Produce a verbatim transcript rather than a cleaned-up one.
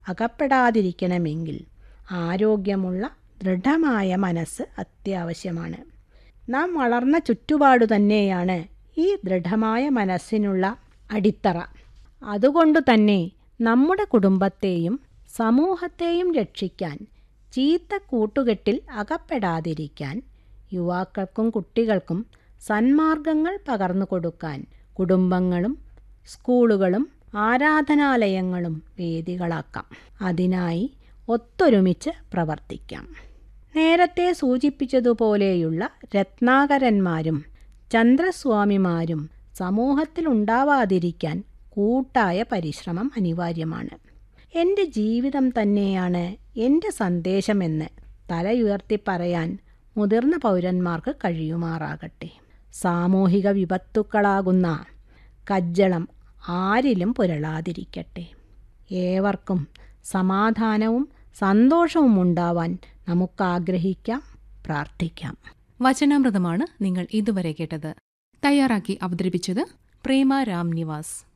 അകപ്പെടാതിരിക്കണമെങ്കിൽ ആരോഗ്യമുള്ള ദൃഢമായ മനസ്സ് അത്യാവശ്യമാണ്. നാം വളർന്ന ചുറ്റുപാടു തന്നെയാണ് ഈ ദൃഢമായ മനസ്സിനുള്ള അടിത്തറ. അതുകൊണ്ടു തന്നെ നമ്മുടെ കുടുംബത്തെയും സമൂഹത്തെയും രക്ഷിക്കാൻ, ചീത്ത കൂട്ടുകെട്ടിൽ അകപ്പെടാതിരിക്കാൻ, യുവാക്കൾക്കും കുട്ടികൾക്കും സന്മാർഗങ്ങൾ പകർന്നു കൊടുക്കാൻ കുടുംബങ്ങളും സ്കൂളുകളും ആരാധനാലയങ്ങളും വേദികളാക്കാം. അതിനായി ഒത്തൊരുമിച്ച് പ്രവർത്തിക്കാം. നേരത്തെ സൂചിപ്പിച്ചതുപോലെയുള്ള രത്നാകരന്മാരും ചന്ദ്രസ്വാമിമാരും സമൂഹത്തിലുണ്ടാവാതിരിക്കാൻ കൂട്ടായ പരിശ്രമം അനിവാര്യമാണ്. എൻ്റെ ജീവിതം തന്നെയാണ് എൻ്റെ സന്ദേശമെന്ന് തലയുയർത്തി പറയാൻ മുതിർന്ന പൗരന്മാർക്ക് കഴിയുമാറാകട്ടെ. സാമൂഹിക വിപത്തുക്കളാകുന്ന കജ്ജളം ആരിലും പുരളാതിരിക്കട്ടെ. ഏവർക്കും സമാധാനവും സന്തോഷവും ഉണ്ടാവാൻ നമുക്കാഗ്രഹിക്കാം, പ്രാർത്ഥിക്കാം. വചനാമൃതമാണ് നിങ്ങൾ ഇതുവരെ കേട്ടത്. തയ്യാറാക്കി അവതരിപ്പിച്ചത് പ്രേമ രാം നിവാസ്.